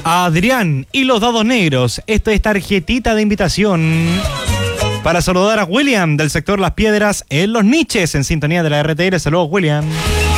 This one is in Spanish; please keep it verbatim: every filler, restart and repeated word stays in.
Adrián y los dados negros. Esto es tarjetita de invitación para saludar a William del sector Las Piedras en Los Niches, en sintonía de la R T R. Saludos, William.